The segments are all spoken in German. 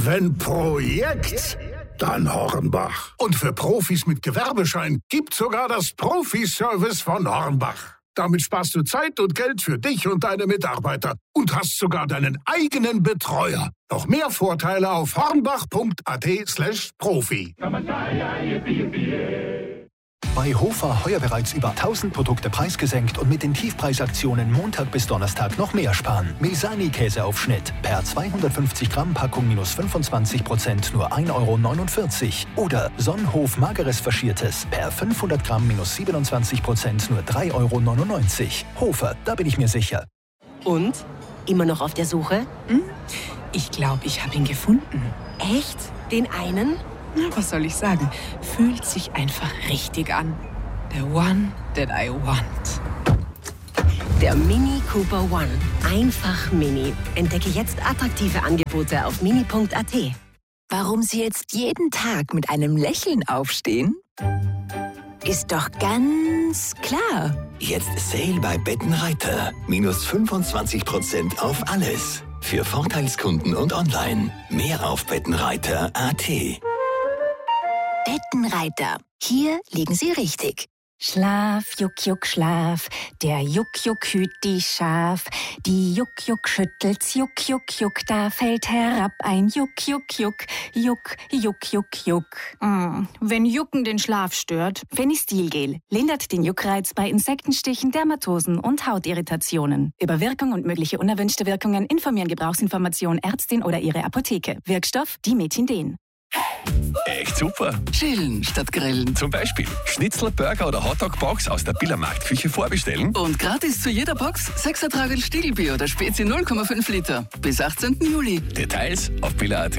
Wenn Projekt, dann Hornbach. Und für Profis mit Gewerbeschein gibt's sogar das Profi-Service von Hornbach. Damit sparst du Zeit und Geld für dich und deine Mitarbeiter und hast sogar deinen eigenen Betreuer. Noch mehr Vorteile auf hornbach.at/profi. Bei Hofer heuer bereits über 1000 Produkte preisgesenkt und mit den Tiefpreisaktionen Montag bis Donnerstag noch mehr sparen. Mesani-Käseaufschnitt per 250 Gramm Packung minus 25% nur 1,49 €. Oder Sonnenhof Mageres Faschiertes per 500 Gramm minus 27% nur 3,99 €. Hofer, da bin ich mir sicher. Und? Immer noch auf der Suche? Ich glaube, ich habe ihn gefunden. Echt? Den einen? Was soll ich sagen? Fühlt sich einfach richtig an. The one that I want. Der Mini Cooper One. Einfach Mini. Entdecke jetzt attraktive Angebote auf mini.at. Warum Sie jetzt jeden Tag mit einem Lächeln aufstehen? Ist doch ganz klar. Jetzt Sale bei Bettenreiter. Minus 25% auf alles. Für Vorteilskunden und online. Mehr auf bettenreiter.at. Bettenreiter. Hier liegen Sie richtig. Schlaf, Juck, Juck, Schlaf. Der Juck, Juck hüt die Schaf. Die Juck, Juck schüttelt's, Juck, Juck, Juck. Da fällt herab ein Juck, Juck, Juck. Juck, Juck, Juck, Juck. Wenn Jucken den Schlaf stört, Fenistilgel lindert den Juckreiz bei Insektenstichen, Dermatosen und Hautirritationen. Über Wirkung und mögliche unerwünschte Wirkungen informieren Gebrauchsinformation Ärztin oder Ihre Apotheke. Wirkstoff Dimetindin. Echt super. Chillen statt grillen. Zum Beispiel Schnitzel, Burger oder Hotdog-Box aus der Billermarktküche vorbestellen. Und gratis zu jeder Box 6er Tragel Stiegelbier oder Spezi 0,5 Liter. Bis 18. Juli. Details auf biller.at.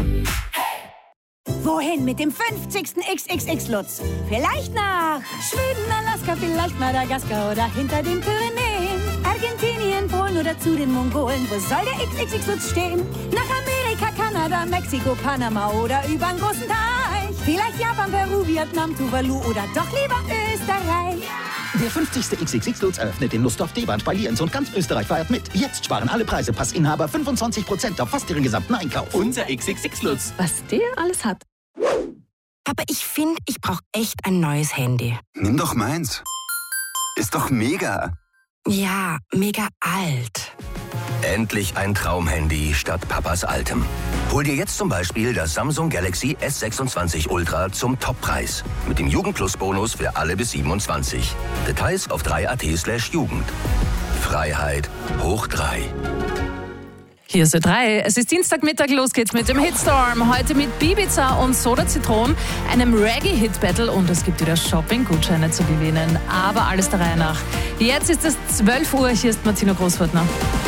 Wohin mit dem 50. XXX-Lutz? Vielleicht nach Schweden, Alaska, vielleicht Madagaskar oder hinter den Pyrenäen. Argentinien, Polen oder zu den Mongolen. Wo soll der XXX-Lutz stehen? Nach Amerika, Kanada, Mexiko, Panama oder übern großen Teich. Vielleicht Japan, Peru, Vietnam, Tuvalu oder doch lieber Österreich. Der 50. XXX-Lutz eröffnet in Nussdorf-Deband bei Lienz und ganz Österreich feiert mit. Jetzt sparen alle Preisepassinhaber 25% auf fast ihren gesamten Einkauf. Unser XXX-Lutz. was der alles hat. Aber ich finde, ich brauche echt ein neues Handy. Nimm doch meins. Ist doch mega. Ja, mega alt. Endlich ein Traumhandy statt Papas altem. Hol dir jetzt zum Beispiel das Samsung Galaxy S26 Ultra zum Toppreis. Mit dem Jugendplus-Bonus für alle bis 27. Details auf 3.at/Jugend. Freiheit hoch 3. Hier ist Ö3. Es ist Dienstagmittag, los geht's mit dem Hitstorm. Heute mit Bibiza und Soda Zitron, einem Reggae-Hit-Battle und es gibt wieder Shopping-Gutscheine zu gewinnen. Aber alles der Reihe nach. Jetzt ist es 12 Uhr, hier ist Martina Großwörtner.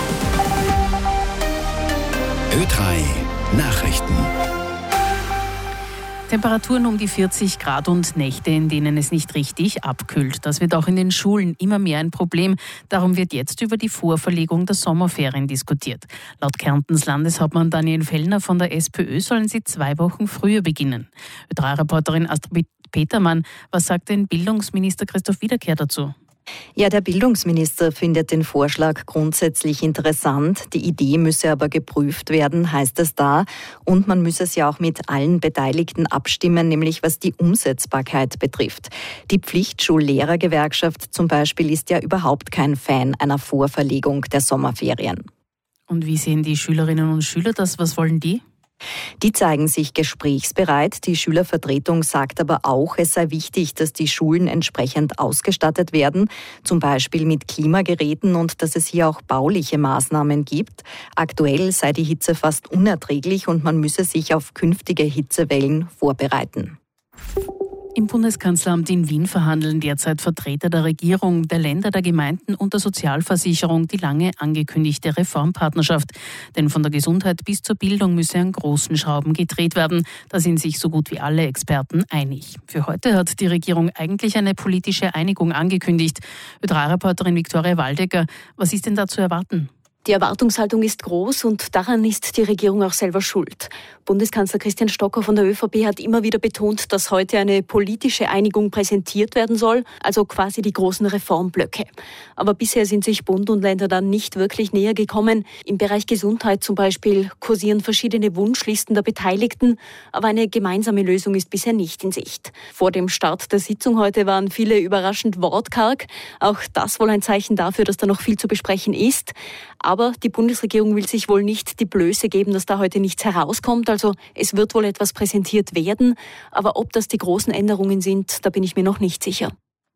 Ö3 Nachrichten. Temperaturen um die 40 Grad und Nächte, in denen es nicht richtig abkühlt. Das wird auch in den Schulen immer mehr ein Problem. Darum wird jetzt über die Vorverlegung der Sommerferien diskutiert. Laut Kärntens Landeshauptmann Daniel Fellner von der SPÖ sollen sie 2 Wochen früher beginnen. Ö3-Reporterin Astrid Petermann, was sagt denn Bildungsminister Christoph Wiederkehr dazu? Ja, der Bildungsminister findet den Vorschlag grundsätzlich interessant. Die Idee müsse aber geprüft werden, heißt es da. Und man müsse es ja auch mit allen Beteiligten abstimmen, nämlich was die Umsetzbarkeit betrifft. Die Pflichtschullehrergewerkschaft zum Beispiel ist ja überhaupt kein Fan einer Vorverlegung der Sommerferien. Und wie sehen die Schülerinnen und Schüler das? Was wollen die? Die zeigen sich gesprächsbereit. Die Schülervertretung sagt aber auch, es sei wichtig, dass die Schulen entsprechend ausgestattet werden, zum Beispiel mit Klimageräten und dass es hier auch bauliche Maßnahmen gibt. Aktuell sei die Hitze fast unerträglich und man müsse sich auf künftige Hitzewellen vorbereiten. Im Bundeskanzleramt in Wien verhandeln derzeit Vertreter der Regierung, der Länder, der Gemeinden und der Sozialversicherung die lange angekündigte Reformpartnerschaft. Denn von der Gesundheit bis zur Bildung müsse an großen Schrauben gedreht werden. Da sind sich so gut wie alle Experten einig. Für heute hat die Regierung eigentlich eine politische Einigung angekündigt. Ö3-Reporterin Viktoria Waldecker, was ist denn da zu erwarten? Die Erwartungshaltung ist groß und daran ist die Regierung auch selber schuld. Bundeskanzler Christian Stocker von der ÖVP hat immer wieder betont, dass heute eine politische Einigung präsentiert werden soll, also quasi die großen Reformblöcke. Aber bisher sind sich Bund und Länder dann nicht wirklich näher gekommen. Im Bereich Gesundheit zum Beispiel kursieren verschiedene Wunschlisten der Beteiligten, aber eine gemeinsame Lösung ist bisher nicht in Sicht. Vor dem Start der Sitzung heute waren viele überraschend wortkarg. Auch das wohl ein Zeichen dafür, dass da noch viel zu besprechen ist. Aber die Bundesregierung will sich wohl nicht die Blöße geben, dass da heute nichts herauskommt. Also es wird wohl etwas präsentiert werden. Aber ob das die großen Änderungen sind, da bin ich mir noch nicht sicher.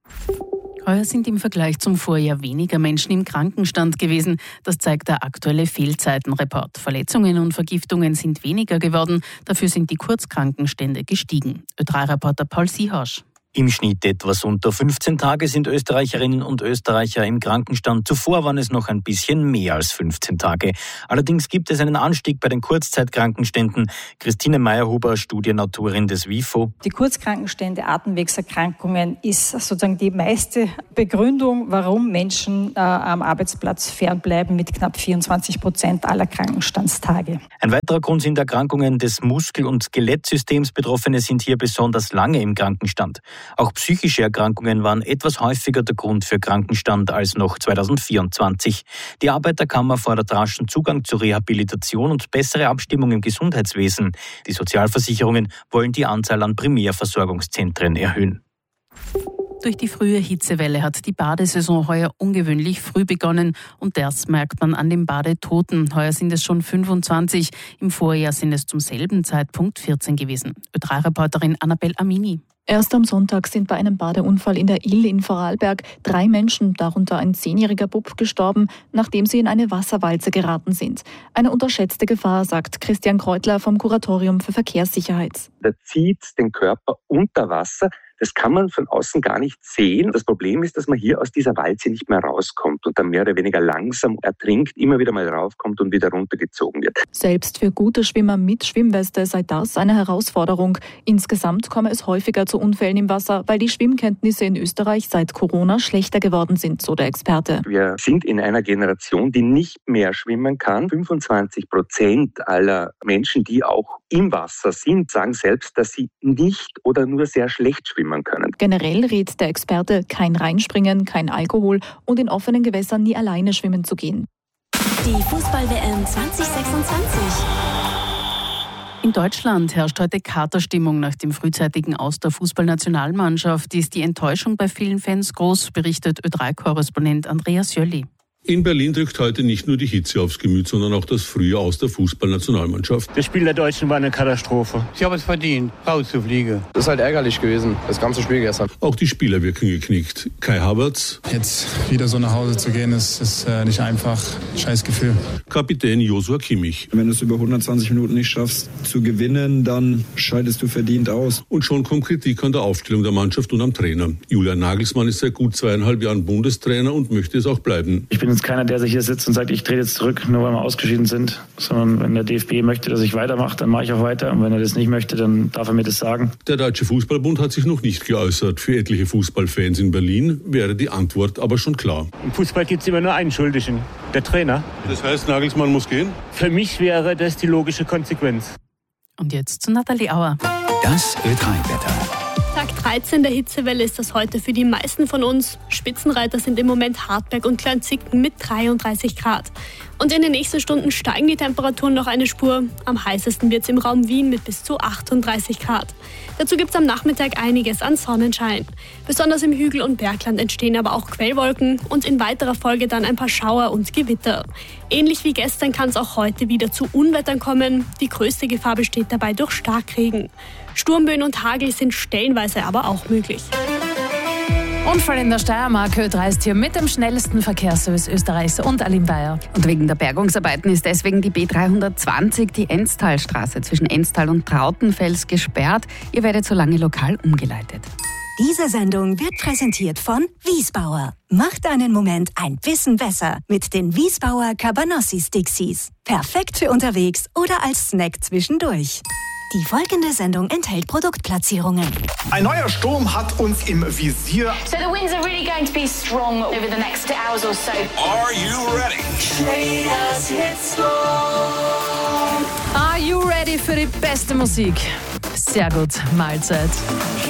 Heuer sind im Vergleich zum Vorjahr weniger Menschen im Krankenstand gewesen. Das zeigt der aktuelle Fehlzeitenreport. Verletzungen und Vergiftungen sind weniger geworden. Dafür sind die Kurzkrankenstände gestiegen. Ö3-Reporter Paul Siehasch. Im Schnitt etwas unter 15 Tage sind Österreicherinnen und Österreicher im Krankenstand. Zuvor waren es noch ein bisschen mehr als 15 Tage. Allerdings gibt es einen Anstieg bei den Kurzzeitkrankenständen. Christine Meyerhuber, Studienautorin des WIFO. Die Kurzkrankenstände, Atemwegserkrankungen ist sozusagen die meiste Begründung, warum Menschen am Arbeitsplatz fernbleiben mit knapp 24% aller Krankenstandstage. Ein weiterer Grund sind Erkrankungen des Muskel- und Skelettsystems. Betroffene sind hier besonders lange im Krankenstand. Auch psychische Erkrankungen waren etwas häufiger der Grund für Krankenstand als noch 2024. Die Arbeiterkammer fordert raschen Zugang zur Rehabilitation und bessere Abstimmung im Gesundheitswesen. Die Sozialversicherungen wollen die Anzahl an Primärversorgungszentren erhöhen. Durch die frühe Hitzewelle hat die Badesaison heuer ungewöhnlich früh begonnen und das merkt man an den Badetoten. Heuer sind es schon 25, im Vorjahr sind es zum selben Zeitpunkt 14 gewesen. Ö3-Reporterin Annabel Amini. Erst am Sonntag sind bei einem Badeunfall in der Ill in Vorarlberg 3 Menschen, darunter ein 10-jähriger Bub, gestorben, nachdem sie in eine Wasserwalze geraten sind. Eine unterschätzte Gefahr, sagt Christian Kreutler vom Kuratorium für Verkehrssicherheit. Der zieht den Körper unter Wasser. Das kann man von außen gar nicht sehen. Das Problem ist, dass man hier aus dieser Walze nicht mehr rauskommt und dann mehr oder weniger langsam ertrinkt, immer wieder mal raufkommt und wieder runtergezogen wird. Selbst für gute Schwimmer mit Schwimmweste sei das eine Herausforderung. Insgesamt komme es häufiger zu Unfällen im Wasser, weil die Schwimmkenntnisse in Österreich seit Corona schlechter geworden sind, so der Experte. Wir sind in einer Generation, die nicht mehr schwimmen kann. 25% aller Menschen, die auch im Wasser sind, sagen selbst, dass sie nicht oder nur sehr schlecht schwimmen können. Generell rät der Experte, kein Reinspringen, kein Alkohol und in offenen Gewässern nie alleine schwimmen zu gehen. Die Fußball-WM 2026. In Deutschland herrscht heute Katerstimmung nach dem frühzeitigen Aus der Fußballnationalmannschaft. Ist die Enttäuschung bei vielen Fans groß, berichtet Ö3-Korrespondent Andreas Jölli. In Berlin drückt heute nicht nur die Hitze aufs Gemüt, sondern auch das frühe Aus der Fußballnationalmannschaft. Das Spiel der Deutschen war eine Katastrophe. Sie haben es verdient, rauszufliegen. Das ist halt ärgerlich gewesen, das ganze Spiel gestern. Auch die Spieler wirken geknickt. Kai Havertz. Jetzt wieder so nach Hause zu gehen, ist nicht einfach. Scheiß Gefühl. Kapitän Joshua Kimmich. Wenn du es über 120 Minuten nicht schaffst zu gewinnen, dann scheidest du verdient aus. Und schon kommt Kritik an der Aufstellung der Mannschaft und am Trainer. Julian Nagelsmann ist seit gut 2,5 Jahren Bundestrainer und möchte es auch bleiben. Ich bin jetzt keiner, der sich hier sitzt und sagt, ich trete jetzt zurück, nur weil wir ausgeschieden sind. Sondern wenn der DFB möchte, dass ich weitermache, dann mache ich auch weiter. Und wenn er das nicht möchte, dann darf er mir das sagen. Der Deutsche Fußballbund hat sich noch nicht geäußert. Für etliche Fußballfans in Berlin wäre die Antwort aber schon klar. Im Fußball gibt es immer nur einen Schuldigen, der Trainer. Das heißt, Nagelsmann muss gehen? Für mich wäre das die logische Konsequenz. Und jetzt zu Nathalie Auer. Das Ö3-Wetter. Tag 13 der Hitzewelle ist das heute für die meisten von uns. Spitzenreiter sind im Moment Hartberg und Kleinzicken mit 33 Grad. Und in den nächsten Stunden steigen die Temperaturen noch eine Spur. Am heißesten wird es im Raum Wien mit bis zu 38 Grad. Dazu gibt es am Nachmittag einiges an Sonnenschein. Besonders im Hügel- und Bergland entstehen aber auch Quellwolken und in weiterer Folge dann ein paar Schauer und Gewitter. Ähnlich wie gestern kann es auch heute wieder zu Unwettern kommen. Die größte Gefahr besteht dabei durch Starkregen. Sturmböen und Hagel sind stellenweise aber auch möglich. Unfall in der Steiermark. Ö3 ist hier mit dem schnellsten Verkehrsservice Österreichs und Aline Bayer. Und wegen der Bergungsarbeiten ist deswegen die B320, die Enztalstraße zwischen Enztal und Trautenfels, gesperrt. Ihr werdet so lange lokal umgeleitet. Diese Sendung wird präsentiert von Wiesbauer. Macht deinen Moment ein bisschen besser mit den Wiesbauer Cabanossi Stixies. Perfekt für unterwegs oder als Snack zwischendurch. Die folgende Sendung enthält Produktplatzierungen. Ein neuer Sturm hat uns im Visier. So the winds are really going to be strong over the next hours or so. Are you ready? Are you ready für die beste Musik? Sehr gut, Mahlzeit.